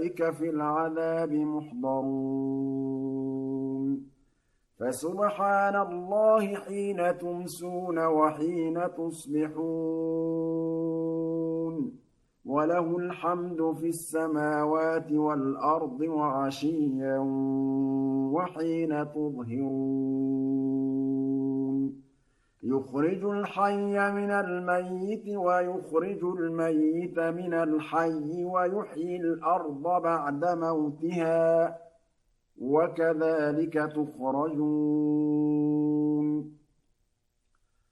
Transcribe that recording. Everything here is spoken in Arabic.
أُولَٰئِكَ فِي الْعَذَابِ مُحْضَرُونَ فَسُبْحَانَ اللَّهِ حِينَ تُمْسُونَ وَحِينَ تُصْبِحُونَ وَلَهُ الْحَمْدُ فِي السَّمَاوَاتِ وَالْأَرْضِ وَعَشِيًّا وَحِينَ تُظْهِرُونَ يُخْرِجُ الْحَيَّ مِنَ الْمَيِّتِ وَيُخْرِجُ الْمَيِّتَ مِنَ الْحَيِّ وَيُحْيِي الْأَرْضَ بَعْدَ مَوْتِهَا ۚ وَكَذَٰلِكَ تُخْرَجُونَ